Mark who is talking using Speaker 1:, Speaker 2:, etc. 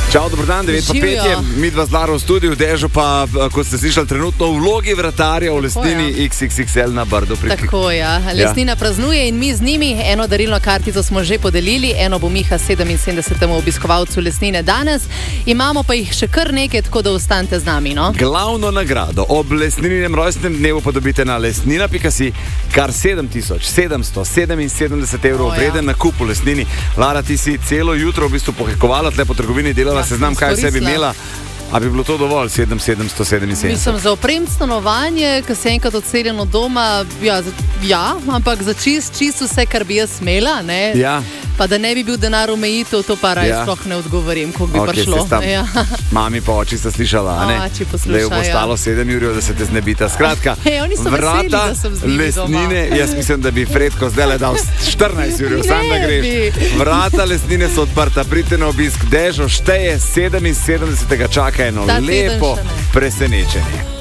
Speaker 1: Čau, dobro dan, 9:05 je, mi dva z Laro v studiu, Dežo pa, kot ste slišali, trenutno v vlogi vratarja v Lesnini XXXL na Brdu.
Speaker 2: Tako, ja. Lesnina praznuje in mi z njimi. Eno darilno kartico smo že podelili, eno bo Miha 77. obiskovalcu Lesnine danes. Imamo pa jih še kar nekaj, tako da ostanite z nami, no?
Speaker 1: Glavno nagrado ob Lesnininem rojstnem dnevu pa dobite na lesnina.si, kar 7777 evrov vreden nakup v Lesnini. Lara, ti si celo jutro v bistvu pohekovala tle po trgovini, delala seznam, kaj vse bi imela. A bi bilo to dovolj, 7777?
Speaker 2: Mislim, za opremiti stanovanje, ko se enkrat odseljen od doma, ja, ampak za čist vse, kar bi jaz smela, ne?
Speaker 1: Ja.
Speaker 2: Pa da ne bi bil denar omejitev, to pa raj sploh ne odgovorim, ko bi prišlo.
Speaker 1: Ja. Mami pa oči sta slišala, a ne?
Speaker 2: Oči poslušajo.
Speaker 1: Da je postalo 7 ur, da se te znebita. Skratka,
Speaker 2: oni so veseli, da sem z njimi
Speaker 1: Lesnine,
Speaker 2: doma.
Speaker 1: Jaz mislim, da bi Fredko zdaj le dal 14 ur, sam da greš. Vrata Lesnine so odprta, pridite na obisk. Dežo šteje 77. čaka eno lepo presenečenje.